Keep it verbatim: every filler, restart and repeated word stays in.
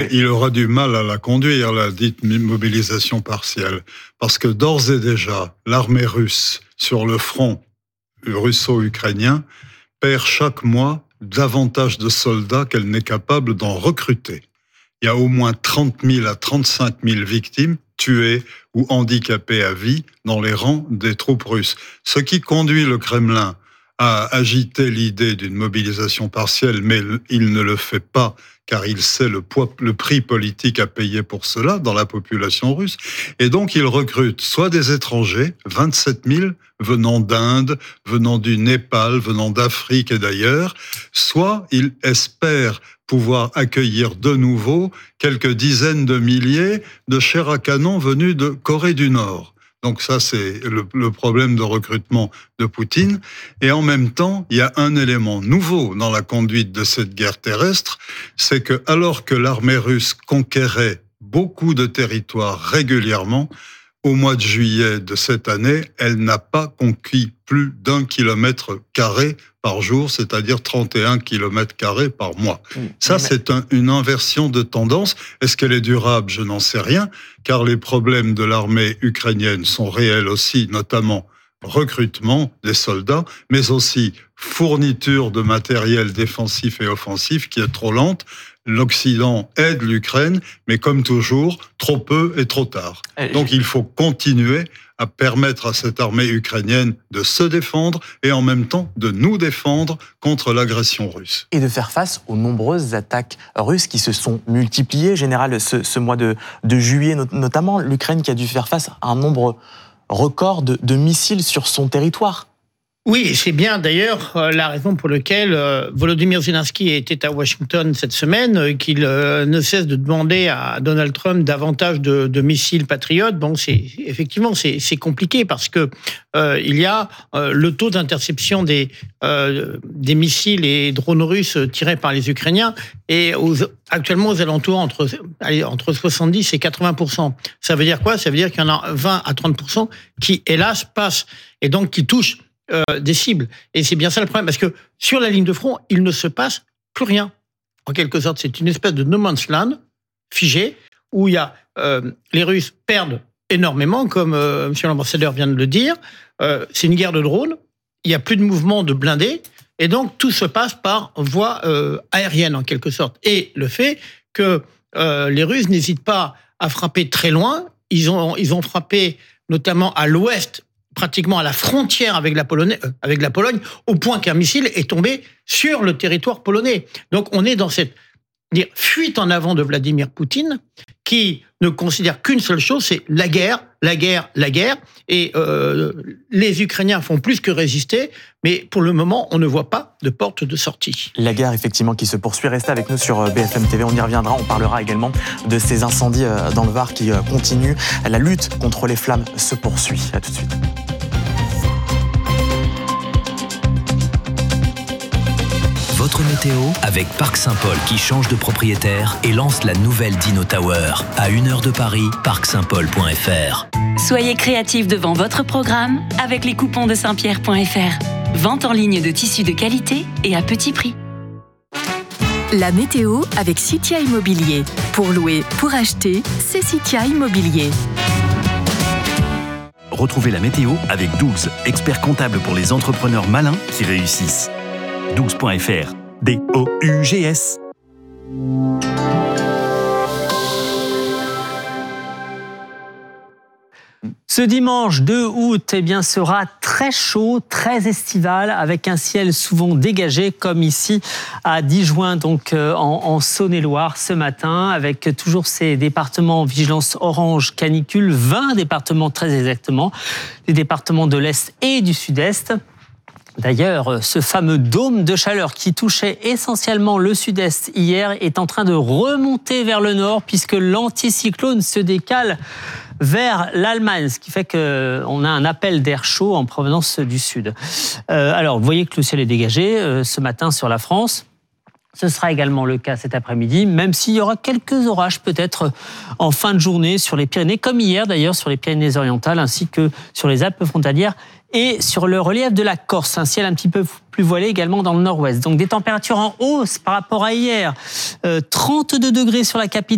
il aura du mal à la conduire, la dite mobilisation partielle, parce que d'ores et déjà, l'armée russe sur le front russo-ukrainien perd chaque mois davantage de soldats qu'elle n'est capable d'en recruter. Il y a au moins trente mille à trente-cinq mille victimes tuées ou handicapées à vie dans les rangs des troupes russes. Ce qui conduit le Kremlin à agiter l'idée d'une mobilisation partielle, mais il ne le fait pas car il sait le poids, le prix politique à payer pour cela dans la population russe. Et donc il recrute soit des étrangers, vingt-sept mille venant d'Inde, venant du Népal, venant d'Afrique et d'ailleurs, soit il espère pouvoir accueillir de nouveau quelques dizaines de milliers de chairs à canon venus de Corée du Nord. Donc ça, c'est le, le problème de recrutement de Poutine. Et en même temps, il y a un élément nouveau dans la conduite de cette guerre terrestre, c'est que alors que l'armée russe conquérait beaucoup de territoires régulièrement, au mois de juillet de cette année, elle n'a pas conquis plus d'un kilomètre carré par jour, c'est-à-dire trente et un kilomètres carrés par mois. Mmh. Ça, c'est un, une inversion de tendance. Est-ce qu'elle est durable ? Je n'en sais rien, car les problèmes de l'armée ukrainienne sont réels aussi, notamment recrutement des soldats, mais aussi fourniture de matériel défensif et offensif qui est trop lente. L'Occident aide l'Ukraine, mais comme toujours, trop peu et trop tard. Donc il faut continuer à permettre à cette armée ukrainienne de se défendre et en même temps de nous défendre contre l'agression russe. Et de faire face aux nombreuses attaques russes qui se sont multipliées. Général, ce, ce mois de, de juillet notamment, l'Ukraine qui a dû faire face à un nombre record de, de missiles sur son territoire. Oui, et c'est bien d'ailleurs la raison pour laquelle Volodymyr Zelensky était à Washington cette semaine, qu'il ne cesse de demander à Donald Trump davantage de, de missiles patriotes. Bon, c'est effectivement c'est, c'est compliqué parce que euh, il y a euh, le taux d'interception des euh, des missiles et drones russes tirés par les Ukrainiens est aux, actuellement aux alentours entre allez, entre soixante-dix et quatre-vingts pour cent. Ça veut dire quoi ? Ça veut dire qu'il y en a vingt à trente pour cent qui hélas passent et donc qui touchent Euh, des cibles. Et c'est bien ça le problème, parce que sur la ligne de front, il ne se passe plus rien. En quelque sorte, c'est une espèce de no man's land figé, où il y a, euh, les Russes perdent énormément, comme euh, monsieur l'ambassadeur vient de le dire. Euh, c'est une guerre de drones, il n'y a plus de mouvement de blindés, et donc tout se passe par voie euh, aérienne, en quelque sorte. Et le fait que euh, les Russes n'hésitent pas à frapper très loin, ils ont, ils ont frappé notamment à l'ouest, pratiquement à la frontière avec la Pologne, euh, avec la Pologne, au point qu'un missile est tombé sur le territoire polonais. Donc on est dans cette dire, fuite en avant de Vladimir Poutine, qui ne considère qu'une seule chose, c'est la guerre, la guerre, la guerre. Et euh, les Ukrainiens font plus que résister, mais pour le moment, on ne voit pas de porte de sortie. La guerre, effectivement, qui se poursuit. Restez avec nous sur B F M T V, on y reviendra. On parlera également de ces incendies dans le Var qui continuent. La lutte contre les flammes se poursuit. À tout de suite. Votre météo avec Parc Saint-Paul qui change de propriétaire et lance la nouvelle Dino Tower. À une heure de Paris, parc saint paul point f r. Soyez créatifs devant votre programme avec les coupons de saint pierre point f r. Vente en ligne de tissus de qualité et à petit prix. La météo avec Citia Immobilier. Pour louer, pour acheter, c'est Citia Immobilier. Retrouvez la météo avec Dougs, expert comptable pour les entrepreneurs malins qui réussissent. dougs point f r. D O U G S. Ce dimanche deux août eh bien, sera très chaud, très estival, avec un ciel souvent dégagé, comme ici à Digoin, donc euh, en, en Saône-et-Loire ce matin, avec toujours ces départements en vigilance orange canicule, vingt départements très exactement, des départements de l'Est et du Sud-Est. D'ailleurs, ce fameux dôme de chaleur qui touchait essentiellement le sud-est hier est en train de remonter vers le nord puisque l'anticyclone se décale vers l'Allemagne, ce qui fait qu'on a un appel d'air chaud en provenance du sud. Euh, alors, vous voyez que le ciel est dégagé euh, ce matin sur la France. Ce sera également le cas cet après-midi, même s'il y aura quelques orages peut-être en fin de journée sur les Pyrénées, comme hier d'ailleurs sur les Pyrénées-Orientales, ainsi que sur les Alpes frontalières et sur le relief de la Corse. Un ciel un petit peu plus voilé également dans le nord-ouest. Donc des températures en hausse par rapport à hier. Euh, trente-deux degrés sur la capitale.